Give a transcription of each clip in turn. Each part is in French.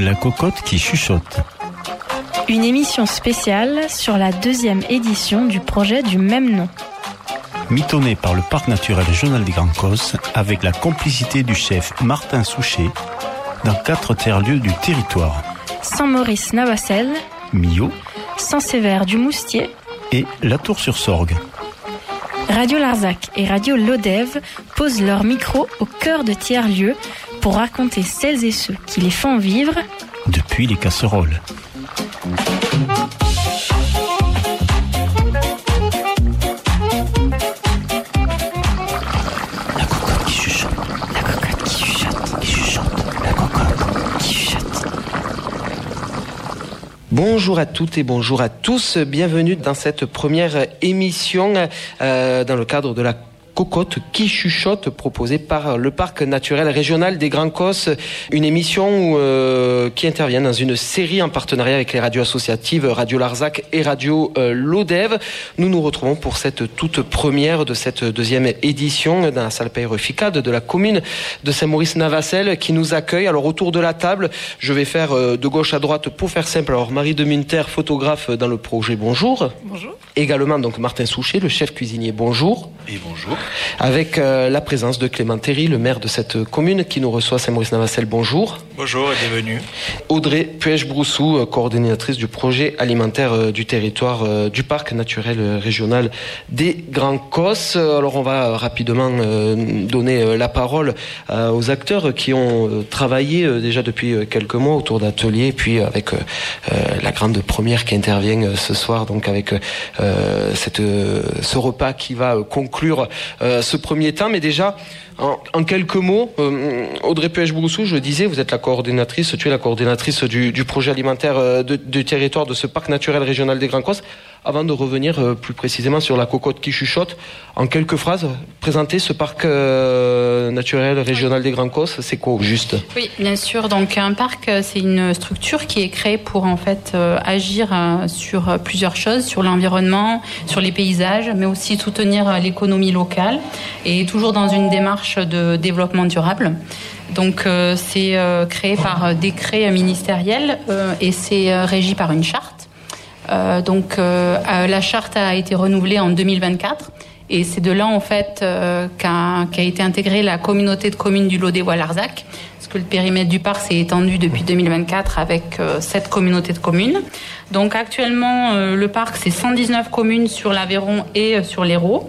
La cocotte qui chuchote. Une émission spéciale sur la 2e édition du projet du même nom. Mitonné par le Parc naturel régional des Grands Cosses avec la complicité du chef Martin Souchet dans 4 tiers-lieux du territoire. Saint-Maurice-Navacelles, Millau, Saint-Sévère du Moustier et La Tour-sur-Sorgue. Radio Larzac et Radio Lodève posent leur micro au cœur de tiers-lieux pour raconter celles et ceux qui les font vivre depuis les casseroles. La cocotte qui chuchote. La cocotte qui chuchote. Qui chuchote. La cocotte qui chuchote. Bonjour à toutes et bonjour à tous. Bienvenue dans cette première émission dans le cadre de la cocotte qui chuchote proposée par le Parc naturel régional des Grands Cosses. Une émission qui intervient dans une série en partenariat avec les radios associatives Radio Larzac et Radio Lodève. Nous nous retrouvons pour cette toute première de cette 2e édition dans la salle Peyre-Ficade de la commune de Saint-Maurice-Navacelles qui nous accueille. Alors autour de la table, je vais faire de gauche à droite pour faire simple. Alors Marie de Munter, photographe dans le projet, bonjour. Bonjour. Également donc Martin Souchet, le chef cuisinier, bonjour. Et bonjour. Avec la présence de Clément Théry, le maire de cette commune qui nous reçoit à Saint-Maurice-Navacelles. Bonjour. Bonjour et bienvenue. Audrey Puech-Broussou, coordinatrice du projet alimentaire du territoire du Parc naturel régional des Grands Cosses. Alors on va rapidement donner la parole aux acteurs qui ont travaillé déjà depuis quelques mois autour d'ateliers, et puis avec la grande première qui intervient ce soir, donc avec ce repas qui va conclure ce premier temps. Mais déjà, en quelques mots, Audrey Puech-Broussou, je le disais, vous êtes la coordinatrice, tu es la coordinatrice du projet alimentaire du territoire de ce parc naturel régional des Grands Cosses. Avant de revenir plus précisément sur la cocotte qui chuchote, en quelques phrases, présenter ce parc naturel régional des Grands Cosses, c'est quoi au juste ? Oui, bien sûr. Donc un parc, c'est une structure qui est créée pour en fait agir sur plusieurs choses, sur l'environnement, sur les paysages, mais aussi soutenir l'économie locale et toujours dans une démarche de développement durable. Donc c'est créé par décret ministériel et c'est régi par une charte. Donc la charte a été renouvelée en 2024 et c'est de là en fait qu'a été intégrée la communauté de communes du Lodévois-Larzac, parce que le périmètre du parc s'est étendu depuis 2024 avec 7 communautés de communes. Donc actuellement le parc c'est 119 communes sur l'Aveyron et sur l'Hérault,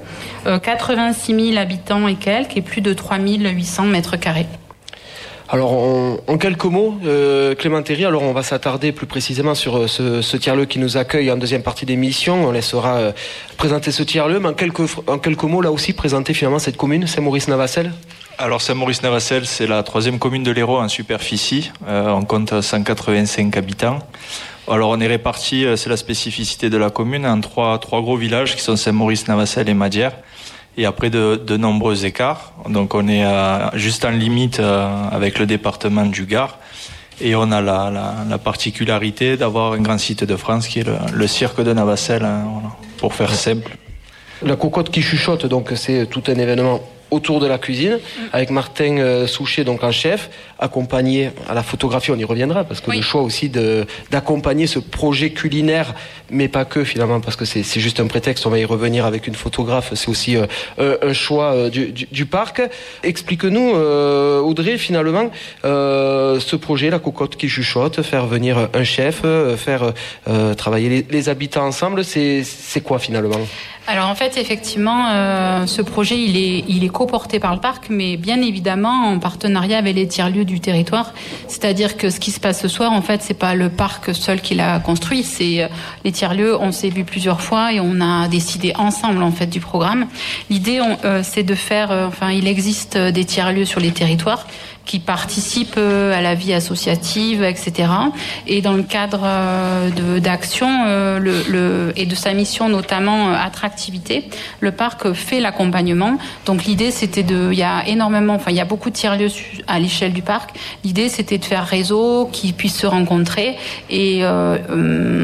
86 000 habitants et quelques et plus de 3 800 mètres carrés. Alors, en quelques mots, Clément Théry, alors on va s'attarder plus précisément sur ce tiers-lieu qui nous accueille en deuxième partie d'émission. On laissera présenter ce tiers-lieu, mais en quelques mots, là aussi, présenter finalement cette commune, Saint-Maurice-Navacelles. Alors Saint-Maurice-Navacelles, c'est la 3e commune de l'Hérault en superficie. On compte 185 habitants. Alors on est répartis, c'est la spécificité de la commune, en trois gros villages qui sont Saint-Maurice-Navacelles et Madières. Et après de nombreux écarts. Donc on est juste en limite avec le département du Gard. Et on a la particularité d'avoir un grand site de France qui est le cirque de Navacelles, voilà, pour faire simple. La cocotte qui chuchote, donc c'est tout un événement autour de la cuisine, avec Martin Souchet donc en chef, accompagné à la photographie, on y reviendra, parce que oui. Le choix aussi d'accompagner ce projet culinaire, mais pas que finalement, parce que c'est juste un prétexte, on va y revenir avec une photographe, c'est aussi un choix du parc. Explique-nous, Audrey, finalement, ce projet, la cocotte qui chuchote, faire venir un chef, faire travailler les habitants ensemble, c'est quoi finalement ? Alors en fait, effectivement, ce projet, il est co-porté par le parc, mais bien évidemment en partenariat avec les tiers-lieux du territoire. C'est-à-dire que ce qui se passe ce soir, en fait, c'est pas le parc seul qui l'a construit, c'est les tiers-lieux. On s'est vu plusieurs fois et on a décidé ensemble en fait du programme. L'idée, c'est de faire. Il existe des tiers-lieux sur les territoires qui participent à la vie associative, etc. Et dans le cadre d'action et de sa mission notamment attractivité, le parc fait l'accompagnement. Donc l'idée c'était il y a beaucoup de tiers-lieux à l'échelle du parc. L'idée c'était de faire réseau, qu'ils puissent se rencontrer et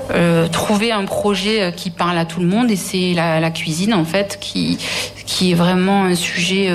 trouver un projet qui parle à tout le monde, et c'est la cuisine en fait qui est vraiment un sujet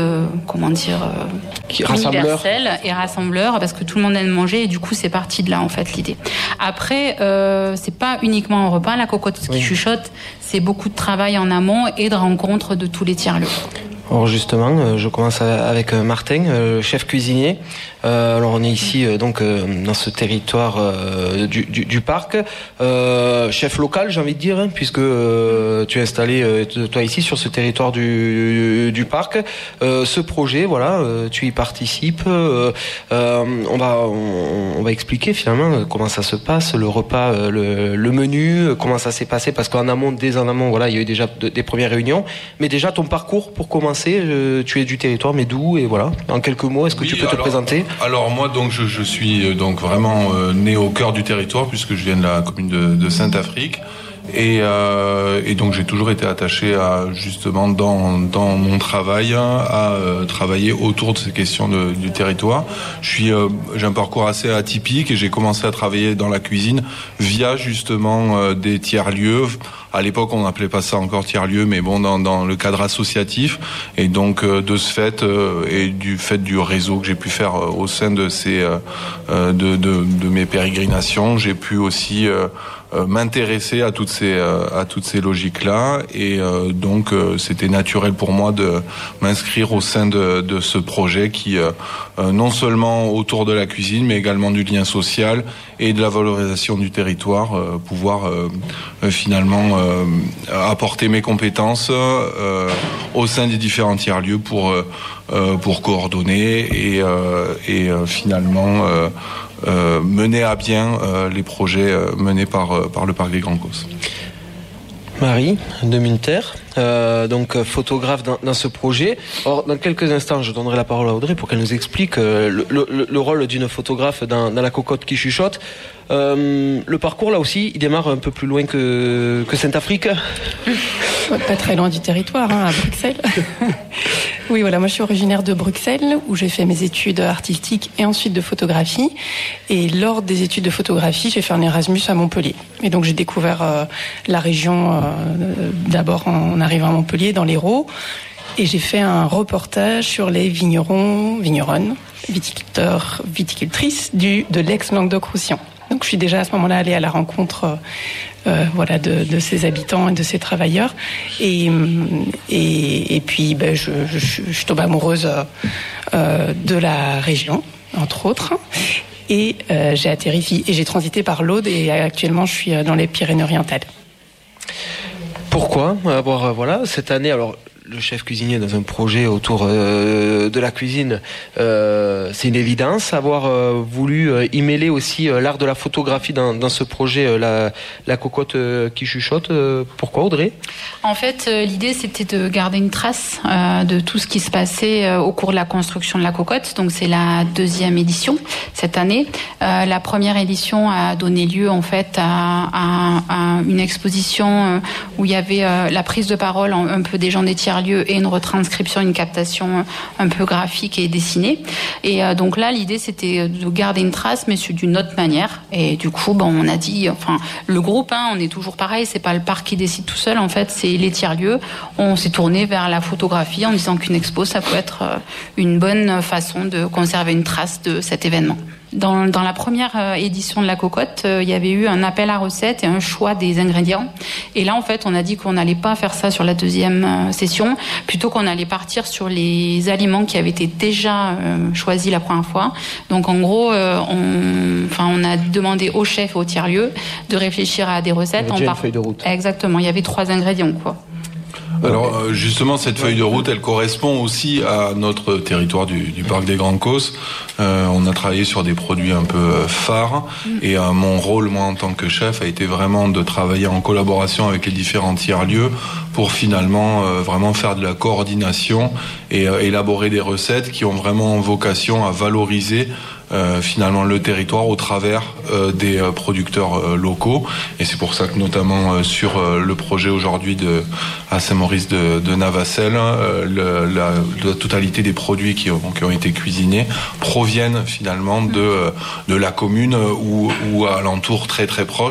universel et rassembleur, parce que tout le monde aime manger, et du coup c'est parti de là en fait l'idée. Après c'est pas uniquement un repas, la cocotte qui chuchote, c'est beaucoup de travail en amont et de rencontres de tous les tiers-lieux. Alors justement, je commence avec Martin, chef cuisinier. Alors on est ici donc dans ce territoire du parc, chef local, j'ai envie de dire, puisque tu es installé toi ici sur ce territoire du parc. Ce projet, voilà, tu y participes. On va expliquer finalement comment ça se passe, le repas, le menu, comment ça s'est passé, parce qu'en amont, voilà, il y a eu déjà des premières réunions. Mais déjà ton parcours pour commencer. Tu es du territoire, mais d'où? Et voilà, en quelques mots, est-ce que tu peux te présenter? Alors moi, donc je suis donc vraiment né au cœur du territoire, puisque je viens de la commune de Saint-Affrique. Et donc j'ai toujours été attaché à, justement dans mon travail, à travailler autour de ces questions du territoire. J'ai un parcours assez atypique, et j'ai commencé à travailler dans la cuisine via justement des tiers-lieux. À l'époque, on n'appelait pas ça encore tiers-lieu, mais bon, dans le cadre associatif. Et donc, de ce fait, et du fait du réseau que j'ai pu faire au sein de de mes pérégrinations, j'ai pu aussi m'intéresser à toutes ces logiques-là. Et donc, c'était naturel pour moi de m'inscrire au sein de ce projet qui, non seulement autour de la cuisine, mais également du lien social et de la valorisation du territoire, pouvoir finalement apporter mes compétences au sein des différents tiers-lieux pour coordonner et finalement mener à bien les projets menés par le Parc des Grands Causses. Marie de Munter, donc photographe dans ce projet. Alors, dans quelques instants, je donnerai la parole à Audrey pour qu'elle nous explique le rôle d'une photographe dans la cocotte qui chuchote. Le parcours, là aussi, il démarre un peu plus loin que Saint-Affrique. Pas très loin du territoire, à Bruxelles. Oui, voilà, moi je suis originaire de Bruxelles, où j'ai fait mes études artistiques et ensuite de photographie. Et lors des études de photographie, j'ai fait un Erasmus à Montpellier. Et donc j'ai découvert la région d'abord en arrivant à Montpellier, dans l'Hérault. Et j'ai fait un reportage sur les vigneronnes, viticulteurs, viticultrices de l'ex-Languedoc-Roussillon. Donc je suis déjà à ce moment-là allée à la rencontre de ces habitants et de ces travailleurs. Et puis je tombe amoureuse de la région, entre autres. Et j'ai atterri ici et j'ai transité par l'Aude, et actuellement je suis dans les Pyrénées-Orientales. Pourquoi avoir cette année, alors le chef cuisinier dans un projet autour de la cuisine, c'est une évidence. Avoir voulu y mêler aussi l'art de la photographie dans ce projet, la cocotte qui chuchote, pourquoi, Audrey? En fait, l'idée c'était de garder une trace de tout ce qui se passait au cours de la construction de la cocotte. Donc c'est la 2e édition cette année. La première édition a donné lieu en fait à une exposition où il y avait la prise de parole un peu des gens des tiers-lieux et une retranscription, une captation un peu graphique et dessinée. Et donc là, l'idée, c'était de garder une trace, mais d'une autre manière. Et du coup, on a dit, le groupe, on est toujours pareil, c'est pas le parc qui décide tout seul, en fait, c'est les tiers-lieux. On s'est tourné vers la photographie en disant qu'une expo, ça peut être une bonne façon de conserver une trace de cet événement. Dans la première édition de la cocotte, il y avait eu un appel à recettes et un choix des ingrédients. Et là, en fait, on a dit qu'on n'allait pas faire ça sur la 2e session, plutôt qu'on allait partir sur les aliments qui avaient été déjà choisis la première fois. Donc, en gros, on a demandé au chef et au tiers-lieu de réfléchir à des recettes. Il y avait déjà une feuille de route. Exactement, il y avait 3 ingrédients, quoi. Alors justement, cette feuille de route, elle correspond aussi à notre territoire du Parc des Grands Causses. On a travaillé sur des produits un peu phares, et mon rôle, moi, en tant que chef, a été vraiment de travailler en collaboration avec les différents tiers-lieux pour finalement vraiment faire de la coordination et élaborer des recettes qui ont vraiment vocation à valoriser finalement le territoire au travers des producteurs locaux. Et c'est pour ça que notamment sur le projet aujourd'hui à Saint-Maurice de Navacelles, la totalité des produits qui ont été cuisinés proviennent finalement de la commune ou alentour très très proches.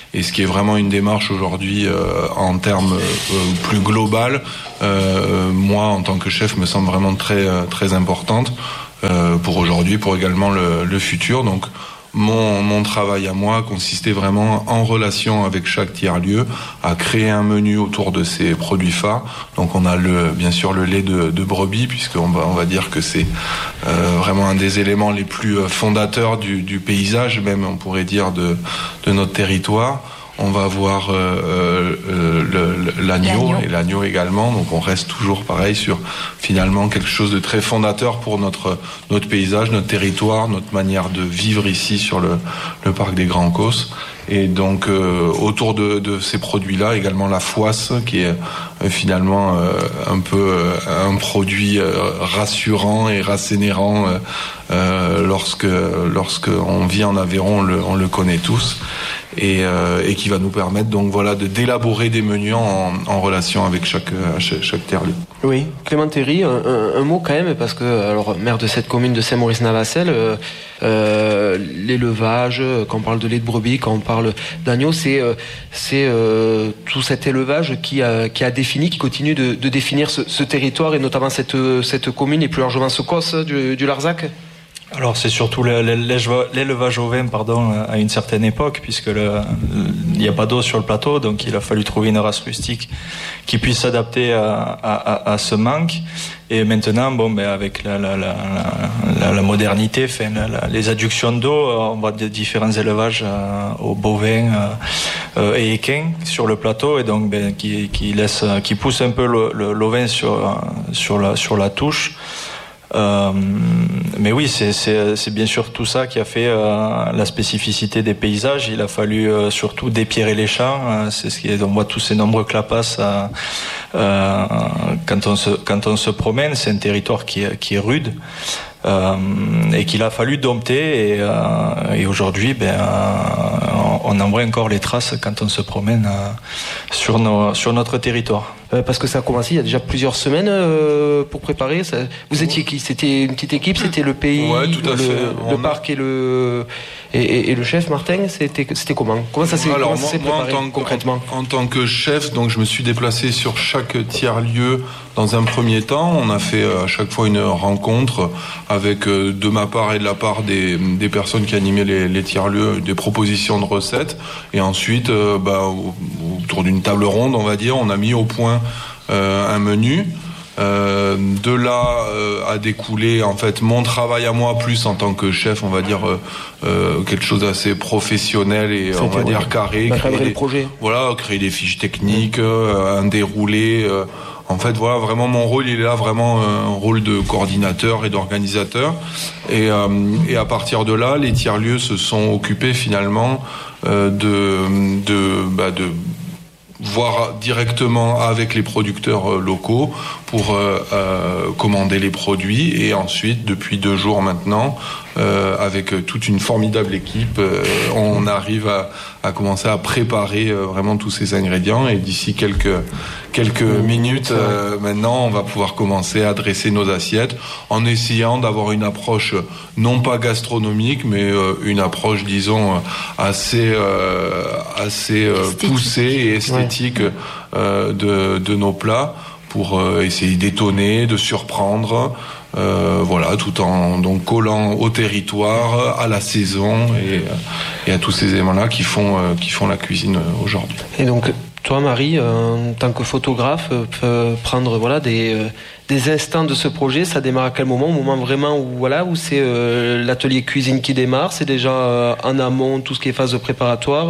et ce qui est vraiment une démarche aujourd'hui en termes plus global, moi en tant que chef me semble vraiment très très importante pour aujourd'hui, pour également le futur. Donc mon travail à moi consistait vraiment en relation avec chaque tiers-lieu à créer un menu autour de ces produits phares. Donc on a bien sûr le lait de brebis, puisqu'on va dire que c'est vraiment un des éléments les plus fondateurs du paysage, même on pourrait dire de notre territoire. On va avoir l'agneau et l'agneau également. Donc on reste toujours pareil sur finalement quelque chose de très fondateur pour notre paysage, notre territoire, notre manière de vivre ici sur le parc des Grands Causses. Et donc autour de ces produits-là, également la fouasse, qui est finalement un peu un produit rassurant et rassénérant lorsque on vit en Aveyron, on le connaît tous. Et qui va nous permettre donc d'élaborer des menus en relation avec chaque tiers-lieu. Oui, Clément Théry, un mot quand même, parce que alors maire de cette commune de Saint-Maurice-Navassel, l'élevage, quand on parle de lait de brebis, quand on parle d'agneau, c'est tout cet élevage qui a défini, qui continue de définir ce territoire, et notamment cette commune et plus largement ce COS du Larzac. Alors c'est surtout l'élevage ovin, à une certaine époque, puisque il n'y a pas d'eau sur le plateau, donc il a fallu trouver une race rustique qui puisse s'adapter à ce manque. Et maintenant, avec la modernité, les adductions d'eau, on voit différents élevages aux bovins et équins sur le plateau, et donc qui poussent un peu l'ovin sur la touche. Mais oui, c'est bien sûr tout ça qui a fait la spécificité des paysages. Il a fallu surtout dépierrer les champs. C'est ce qui est, on voit tous ces nombreux clapasses quand on se promène. C'est un territoire qui est rude. Et qu'il a fallu dompter, et aujourd'hui on en voit encore les traces quand on se promène sur notre territoire. Parce que ça a commencé il y a déjà plusieurs semaines pour préparer ça. Vous étiez qui? C'était une petite équipe, c'était le pays, tout à fait. Le parc et le chef Martin, c'était comment ça s'est préparé concrètement? En tant que chef, donc je me suis déplacé sur chaque tiers-lieu dans un premier temps. On a fait à chaque fois une rencontre avec de ma part et de la part des personnes qui animaient les tiers-lieux, des propositions de recettes, et ensuite autour d'une table ronde, on va dire, on a mis au point un menu. De là a découlé en fait mon travail à moi, plus en tant que chef, on va dire quelque chose d'assez professionnel et on va dire carré, créer des fiches techniques, un déroulé. En fait, vraiment mon rôle, il est là vraiment un rôle de coordinateur et d'organisateur. Et à partir de là, les tiers-lieux se sont occupés finalement de voir directement avec les producteurs locaux pour commander les produits, et ensuite depuis 2 jours maintenant avec toute une formidable équipe on arrive à commencer à préparer vraiment tous ces ingrédients, et d'ici quelques minutes maintenant on va pouvoir commencer à dresser nos assiettes en essayant d'avoir une approche non pas gastronomique mais une approche disons assez poussée et esthétique de nos plats, pour essayer d'étonner, de surprendre, tout en donc collant au territoire, à la saison et à tous ces éléments-là qui font la cuisine aujourd'hui. Et donc toi, Marie, en tant que photographe, prendre des instants de ce projet, ça démarre à quel moment? Au moment vraiment où c'est l'atelier cuisine qui démarre, c'est déjà en amont tout ce qui est phase de préparatoire.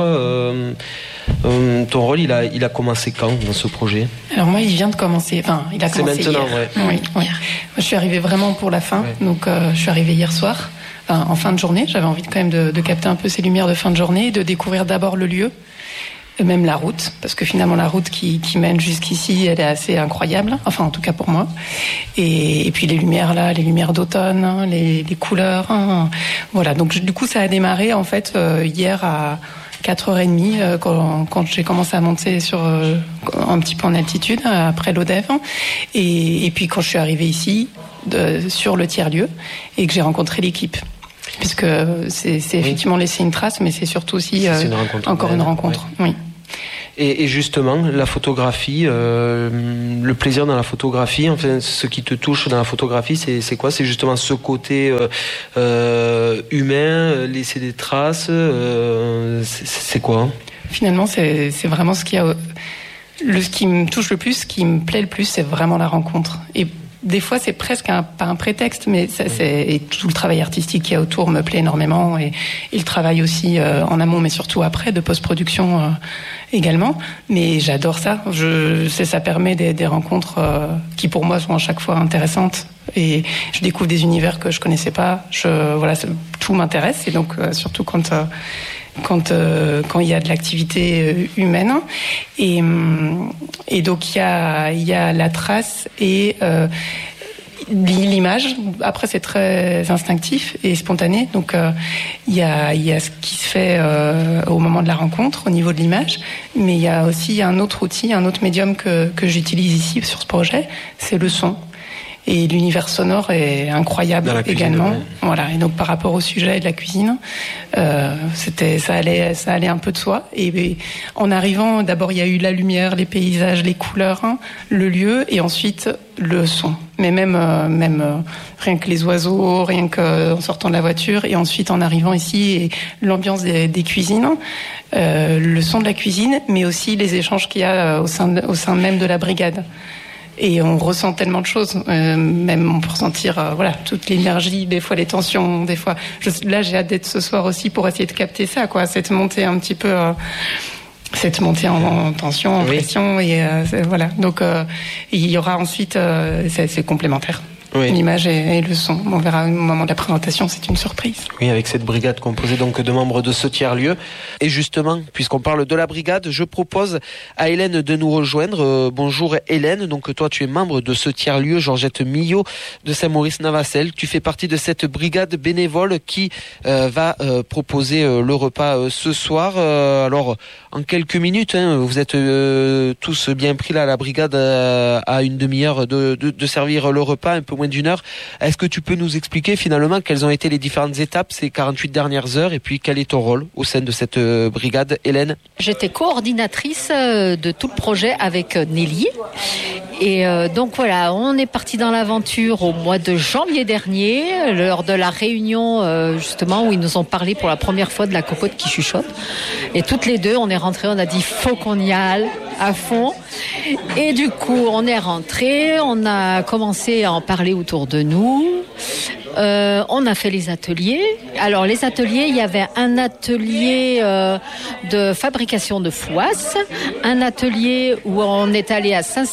Ton rôle, il a commencé quand dans ce projet? Alors moi, il vient de commencer. Enfin, il a commencé maintenant, hier. Oui. Moi, je suis arrivée vraiment pour la fin. Ouais. Donc, je suis arrivée hier soir, en fin de journée. J'avais envie quand même de capter un peu ces lumières de fin de journée, de découvrir d'abord le lieu, même la route, parce que finalement la route qui mène jusqu'ici, elle est assez incroyable. Enfin, en tout cas pour moi. Et puis les lumières là, les lumières d'automne, les couleurs. Voilà. Donc du coup, ça a démarré en fait hier à 4h30 quand j'ai commencé à monter sur un petit peu en altitude après l'Odève, et puis quand je suis arrivée ici sur le tiers-lieu et que j'ai rencontré l'équipe. puisque c'est effectivement laisser une trace, mais c'est surtout aussi une rencontre. Oui. Et justement, la photographie, le plaisir dans la photographie, enfin, ce qui te touche dans la photographie, c'est quoi? C'est justement ce côté humain, laisser des traces. C'est quoi? Finalement, c'est vraiment ce qui me touche le plus, ce qui me plaît le plus, c'est vraiment la rencontre. Et des fois, c'est presque pas un prétexte, mais et tout le travail artistique qu'il y a autour me plaît énormément, et le travail aussi en amont, mais surtout après, de post-production également. Mais j'adore ça. Ça permet des rencontres qui, pour moi, sont à chaque fois intéressantes. Et je découvre des univers que je connaissais pas. Tout m'intéresse, et donc surtout quand il y a de l'activité humaine. Et donc il y a la trace et l'image. Après, c'est très instinctif et spontané. Donc il y a ce qui se fait au moment de la rencontre au niveau de l'image, mais il y a aussi un autre outil, un autre médium que j'utilise ici sur ce projet, c'est le son. Et l'univers sonore est incroyable également. Ouais. Voilà. Et donc par rapport au sujet de la cuisine, ça allait un peu de soi. Et en arrivant, d'abord il y a eu la lumière, les paysages, les couleurs, le lieu, et ensuite le son. Mais même rien que les oiseaux, rien qu'en sortant de la voiture, et ensuite en arrivant ici, et l'ambiance des cuisines, le son de la cuisine, mais aussi les échanges qu'il y a au sein même de la brigade. Et on ressent tellement de choses, même on peut ressentir toute l'énergie, des fois les tensions, des fois. Là, j'ai hâte d'être ce soir aussi pour essayer de capter ça, quoi, cette montée un petit peu, cette montée en tension, en pression, et voilà. Donc il y aura ensuite, c'est complémentaire. Oui. L'image et le son. On verra au moment de la présentation, c'est une surprise. Oui, avec cette brigade composée donc de membres de ce tiers-lieu. Et justement, puisqu'on parle de la brigade, je propose à Hélène de nous rejoindre. Bonjour Hélène, donc toi tu es membre de ce tiers-lieu, Georgette Millot de Saint-Maurice-Navacelles. Tu fais partie de cette brigade bénévole qui va proposer le repas ce soir. Alors, en quelques minutes, vous êtes tous bien pris là à la brigade à une demi-heure de servir le repas, un peu moins d'une heure. Est-ce que tu peux nous expliquer finalement quelles ont été les différentes étapes ces 48 dernières heures, et puis quel est ton rôle au sein de cette brigade, Hélène? J'étais coordinatrice de tout le projet avec Nelly. Et donc voilà, on est parti dans l'aventure au mois de janvier dernier, lors de la réunion justement où ils nous ont parlé pour la première fois de la cocotte qui chuchote. Et toutes les deux, on est rentrées, on a dit faut qu'on y aille à fond. Et du coup, on est rentrés, on a commencé à en parler autour de nous. On a fait les ateliers. Alors les ateliers, il y avait un atelier de fabrication de fouasses, un atelier où on est allé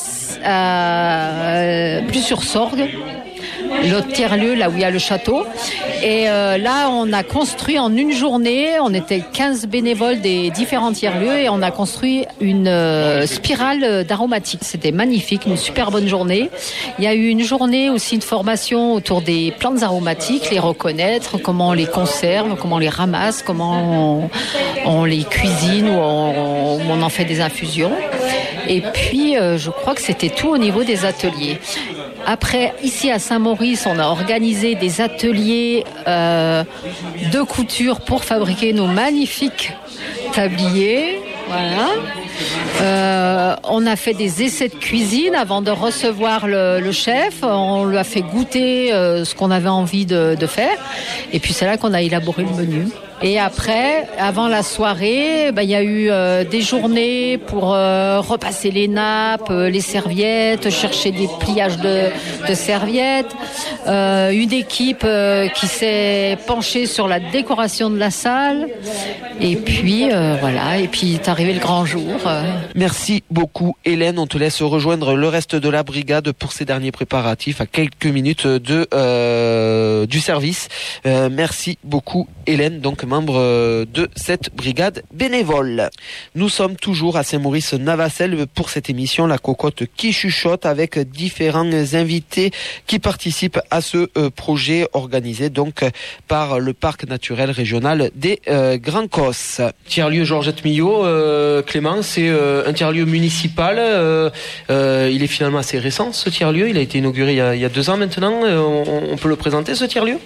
à Plus-sur-Sorgue, l'autre tiers-lieu, là où il y a le château. Et là, on a construit en une journée, on était 15 bénévoles des différents tiers-lieux, et on a construit une spirale d'aromatique. C'était magnifique, une super bonne journée. Il y a eu une journée aussi de formation autour des plantes aromatiques, les reconnaître, comment on les conserve, comment on les ramasse, comment on les cuisine, ou on en fait des infusions. Et puis, je crois que c'était tout au niveau des ateliers. Après, ici à Saint-Maurice, on a organisé des ateliers de couture pour fabriquer nos magnifiques tabliers. Voilà. On a fait des essais de cuisine avant de recevoir le chef. On lui a fait goûter ce qu'on avait envie de faire. Et puis c'est là qu'on a élaboré le menu. Et après, avant la soirée, il y a eu des journées pour repasser les nappes, les serviettes, chercher des pliages de serviettes. Une équipe qui s'est penchée sur la décoration de la salle. Et puis, voilà. Et puis, est arrivé le grand jour. Merci beaucoup, Hélène. On te laisse rejoindre le reste de la brigade pour ces derniers préparatifs à quelques minutes du service. Merci beaucoup, Hélène. Donc, membre de cette brigade bénévole. Nous sommes toujours à Saint-Maurice-Navacelles pour cette émission La Cocotte qui chuchote, avec différents invités qui participent à ce projet organisé donc par le parc naturel régional des Grands Cosses. Tiers-lieu Georgette Millot, Clément, c'est un tiers-lieu municipal. Il est finalement assez récent, ce tiers-lieu. Il a été inauguré il y a 2 ans maintenant. On peut le présenter, ce tiers-lieu ?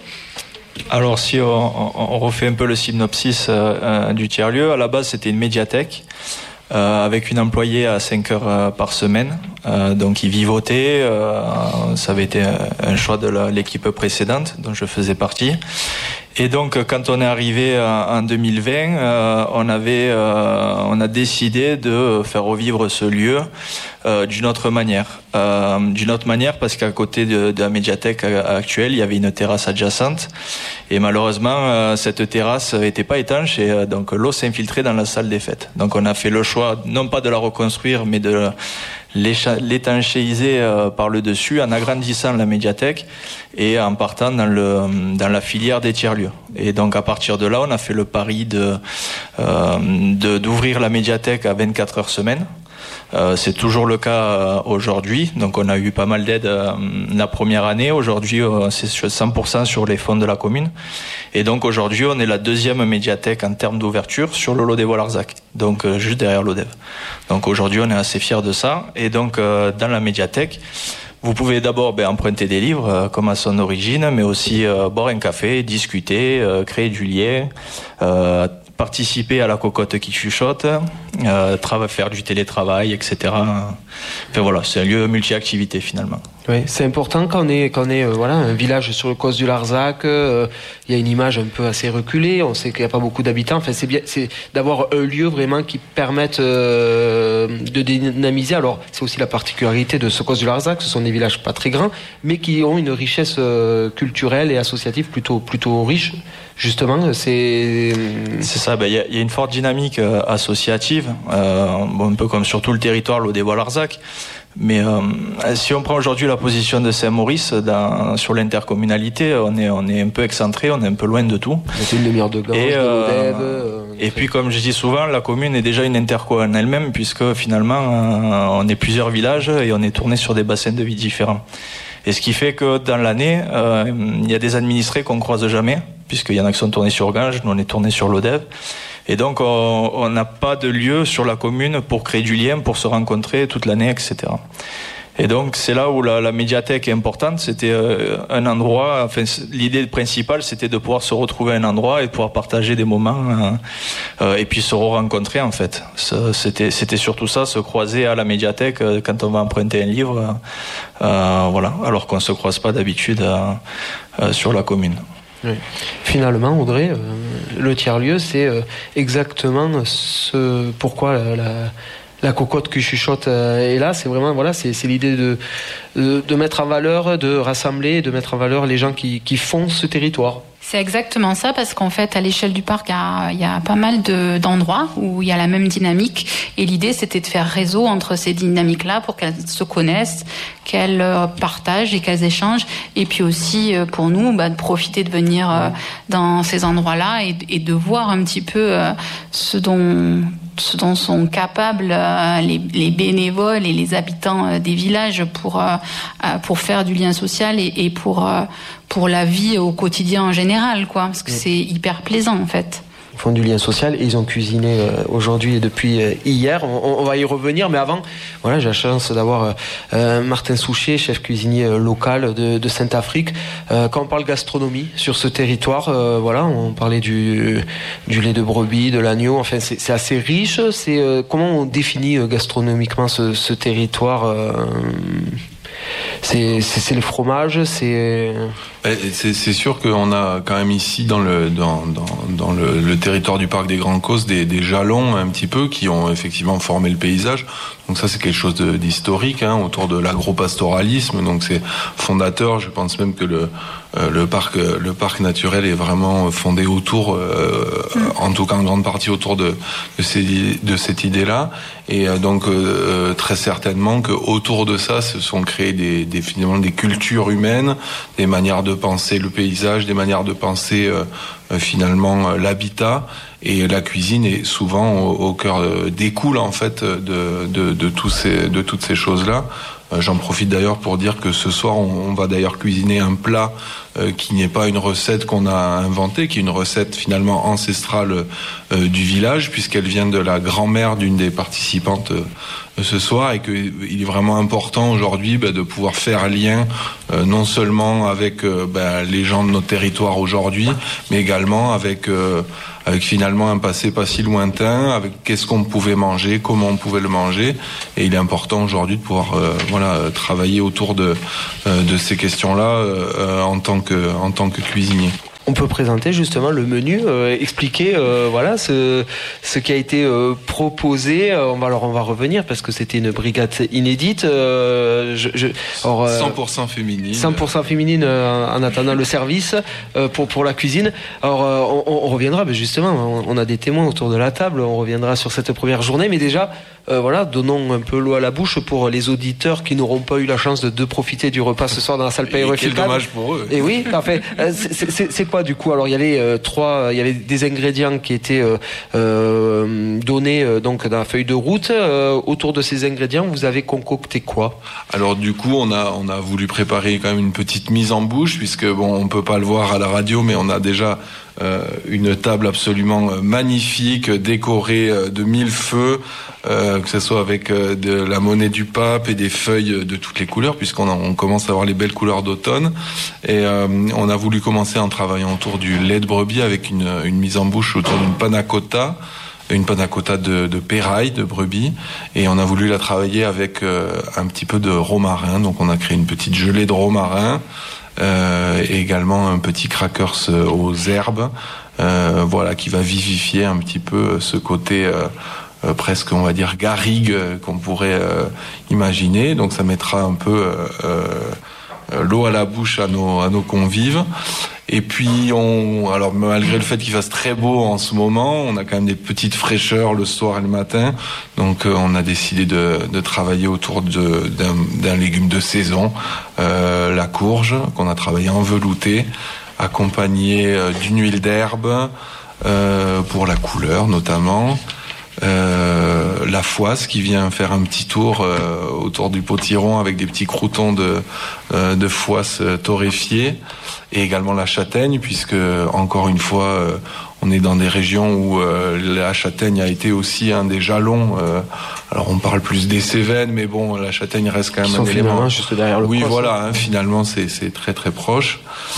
Alors si on refait un peu le synopsis du tiers-lieu, à la base c'était une médiathèque avec une employée à 5 heures par semaine, donc il vivotait, ça avait été un choix de l'équipe précédente dont je faisais partie. Et donc, quand on est arrivé en 2020, on a décidé de faire revivre ce lieu d'une autre manière. Parce qu'à côté de la médiathèque actuelle, il y avait une terrasse adjacente. Et malheureusement, cette terrasse n'était pas étanche et donc l'eau s'infiltrait dans la salle des fêtes. Donc, on a fait le choix, non pas de la reconstruire, mais de l'étanchéiser par le dessus en agrandissant la médiathèque et en partant dans la filière des tiers-lieux. Et donc à partir de là, on a fait le pari d'ouvrir la médiathèque à 24 heures semaine. C'est toujours le cas aujourd'hui. Donc on a eu pas mal d'aides la première année. Aujourd'hui, c'est 100% sur les fonds de la commune. Et donc aujourd'hui, on est la deuxième médiathèque en termes d'ouverture sur le Lodève-Larzac. Donc juste derrière Lodève. Donc aujourd'hui, on est assez fiers de ça. Et donc dans la médiathèque, vous pouvez d'abord emprunter des livres comme à son origine, mais aussi boire un café, discuter, créer du lien, participer à la cocotte qui chuchote, faire du télétravail, etc. Enfin voilà, c'est un lieu multi-activité finalement. Oui, c'est important quand on est un village sur le causse du Larzac. Il y a une image un peu assez reculée. On sait qu'il n'y a pas beaucoup d'habitants. Enfin, c'est d'avoir un lieu vraiment qui permette de dynamiser. Alors, c'est aussi la particularité de ce causse du Larzac. Ce sont des villages pas très grands, mais qui ont une richesse culturelle et associative plutôt riche. Justement, c'est ça. Il y a une forte dynamique associative, un peu comme sur tout le territoire Lodève-Larzac. Mais si on prend aujourd'hui la position de Saint-Maurice sur l'intercommunalité, on est un peu excentré, on est un peu loin de tout. C'est une demi-heure de Ganges, de Lodève. Et puis, comme je dis souvent, la commune est déjà une interco en elle-même, puisque finalement, on est plusieurs villages et on est tourné sur des bassins de vie différents. Et ce qui fait que dans l'année, il y a des administrés qu'on croise jamais, puisqu'il y en a qui sont tournés sur Ganges, nous on est tournés sur Lodève. Et donc on n'a pas de lieu sur la commune pour créer du lien, pour se rencontrer toute l'année, etc. Et donc c'est là où la médiathèque est importante. C'était un endroit, l'idée principale c'était de pouvoir se retrouver à un endroit et de pouvoir partager des moments et puis se rencontrer en fait. C'était surtout ça, se croiser à la médiathèque quand on va emprunter un livre, alors qu'on ne se croise pas d'habitude sur la commune. Oui. Finalement, Audrey, le tiers-lieu, c'est exactement pourquoi la cocotte qui chuchote est là. C'est vraiment c'est l'idée de mettre en valeur, de rassembler, de mettre en valeur les gens qui font ce territoire. C'est exactement ça, parce qu'en fait, à l'échelle du parc, il y a pas mal d'endroits où il y a la même dynamique. Et l'idée, c'était de faire réseau entre ces dynamiques-là pour qu'elles se connaissent, qu'elles partagent et qu'elles échangent. Et puis aussi, pour nous, de profiter de venir dans ces endroits-là et de voir un petit peu ce dont sont capables les bénévoles et les habitants des villages pour faire du lien social et pour la vie au quotidien en général, parce que c'est hyper plaisant en fait. Ils font du lien social et ils ont cuisiné aujourd'hui et depuis hier. On va y revenir, mais avant, j'ai la chance d'avoir Martin Souchet, chef cuisinier local de Saint-Afrique. Quand on parle gastronomie sur ce territoire, on parlait du lait de brebis, de l'agneau. Enfin, c'est assez riche. Comment on définit gastronomiquement ce territoire? C'est le fromage, c'est sûr qu'on a quand même ici dans le territoire du parc des Grands Causses des jalons un petit peu qui ont effectivement formé le paysage. Donc ça c'est quelque chose d'historique autour de l'agropastoralisme. Donc c'est fondateur. Je pense même que le parc naturel est vraiment fondé autour, en tout cas en grande partie autour de cette idée-là. Et donc très certainement que autour de ça se sont créées finalement des cultures humaines, des manières de penser le paysage, des manières de penser finalement l'habitat, et la cuisine est souvent au cœur, découle en fait de toutes ces choses-là. J'en profite d'ailleurs pour dire que ce soir on va d'ailleurs cuisiner un plat qui n'est pas une recette qu'on a inventée, qui est une recette finalement ancestrale du village, puisqu'elle vient de la grand-mère d'une des participantes ce soir, et qu'il est vraiment important aujourd'hui de pouvoir faire lien non seulement avec les gens de notre territoire aujourd'hui, mais également avec finalement un passé pas si lointain, avec qu'est-ce qu'on pouvait manger, comment on pouvait le manger, et il est important aujourd'hui de pouvoir travailler autour de ces questions-là en tant que cuisinier. On peut présenter justement le menu, expliquer ce qui a été proposé. On va revenir parce que c'était une brigade inédite. 100% féminine. 100% féminine en attendant le service pour la cuisine. Alors on reviendra, mais justement, on a des témoins autour de la table. On reviendra sur cette première journée, mais déjà. Donnons un peu l'eau à la bouche pour les auditeurs qui n'auront pas eu la chance de profiter du repas ce soir dans la salle Pays Réfléchissable. Quel dommage pour eux. Et oui, parfait. C'est quoi du coup? Alors il y avait des ingrédients qui étaient donnés donc dans la feuille de route. Autour de ces ingrédients, vous avez concocté quoi? Alors du coup, on a voulu préparer quand même une petite mise en bouche, puisque on peut pas le voir à la radio, mais on a déjà une table absolument magnifique, décorée de 1000 feux, que ce soit avec de la monnaie du pape et des feuilles de toutes les couleurs, puisqu'on commence à avoir les belles couleurs d'automne. Et on a voulu commencer en travaillant autour du lait de brebis avec une mise en bouche autour d'une panna cotta. Une panna cotta de péraille, de brebis, et on a voulu la travailler avec un petit peu de romarin. Donc on a créé une petite gelée de romarin, et également un petit crackers aux herbes, qui va vivifier un petit peu ce côté presque, on va dire, garrigue qu'on pourrait imaginer. Donc ça mettra un peu l'eau à la bouche à nos convives. Et puis alors malgré le fait qu'il fasse très beau en ce moment, on a quand même des petites fraîcheurs le soir et le matin. Donc on a décidé de travailler autour d'un légume de saison, la courge, qu'on a travaillé en velouté, accompagné d'une huile d'herbe pour la couleur notamment. La fouasse qui vient faire un petit tour autour du potiron avec des petits croûtons de fouasse torréfiée, et également la châtaigne, puisque encore une fois on est dans des régions où la châtaigne a été aussi un des jalons. Alors on parle plus des Cévennes, mais bon, la châtaigne reste quand même un élément. Juste derrière le oui, voilà, finalement c'est très très proche.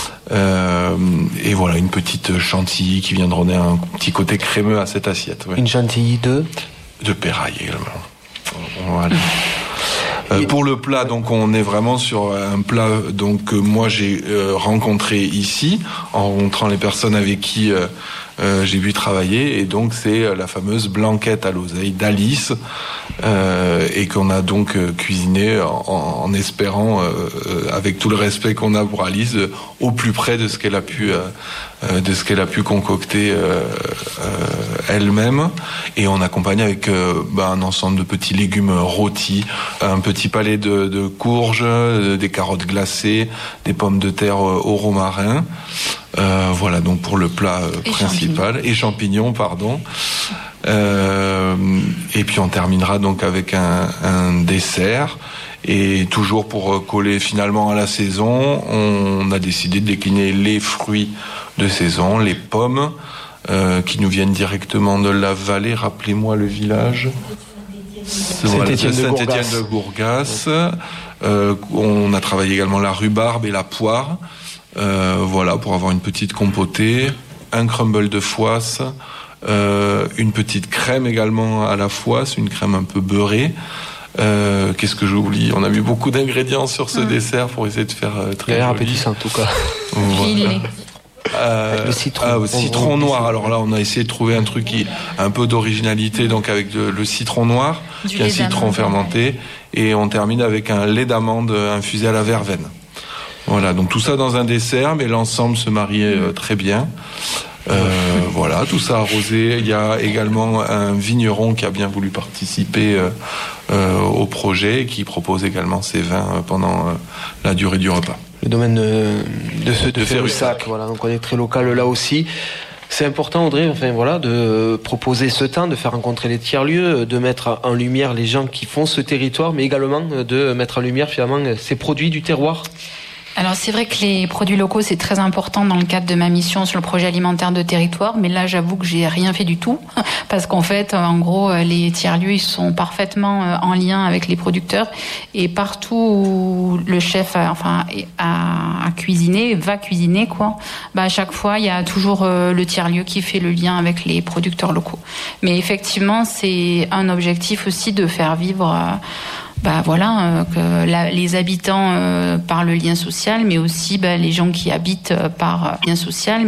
Et voilà, une petite chantilly qui vient de donner un petit côté crémeux à cette assiette. Ouais. Une chantilly de péraille également. Voilà. Pour le plat, donc on est vraiment sur un plat que moi j'ai rencontré ici, en rencontrant les personnes avec qui j'ai pu travailler, et donc c'est la fameuse blanquette à l'oseille d'Alice, et qu'on a donc cuisiné en espérant, avec tout le respect qu'on a pour Alice, au plus près de ce qu'elle a pu concocter elle-même, et on accompagne avec un ensemble de petits légumes rôtis, un petit palais de courges, des carottes glacées, des pommes de terre au romarin. Voilà donc pour le plat principal, et champignons, pardon. Et puis on terminera donc avec un dessert. Et toujours pour coller finalement à la saison, on a décidé de décliner les fruits de saison, les pommes, qui nous viennent directement de la vallée. Rappelez-moi le village. Saint-Étienne de Gourgas. On a travaillé également la rhubarbe et la poire. Pour avoir une petite compotée, un crumble de fouasse, une petite crème également à la fouasse, une crème un peu beurrée. Qu'est-ce que j'oublie? On a mis beaucoup d'ingrédients sur ce dessert pour essayer de faire très joli. Appétissant en tout cas. Voilà. Le citron. Citron noir. Alors là, on a essayé de trouver un truc qui un peu d'originalité, donc avec le citron noir, qui est un citron fermenté, et on termine avec un lait d'amande infusé à la verveine. Voilà, donc tout ça dans un dessert, mais l'ensemble se mariait très bien. Voilà, tout ça arrosé. Il y a également un vigneron qui a bien voulu participer au projet, qui propose également ses vins pendant la durée du repas. Le domaine de Ferrussac, voilà, donc on est très local là aussi. C'est important, Audrey, de proposer ce temps, de faire rencontrer les tiers-lieux, de mettre en lumière les gens qui font ce territoire, mais également de mettre en lumière finalement ces produits du terroir. Alors c'est vrai que les produits locaux c'est très important dans le cadre de ma mission sur le projet alimentaire de territoire, mais là j'avoue que j'ai rien fait du tout parce qu'en fait en gros les tiers-lieux ils sont parfaitement en lien avec les producteurs et partout où le chef a cuisiné, va cuisiner quoi, à chaque fois il y a toujours le tiers-lieu qui fait le lien avec les producteurs locaux. Mais effectivement c'est un objectif aussi de faire vivre que les habitants par le lien social, mais aussi les gens qui habitent par lien social.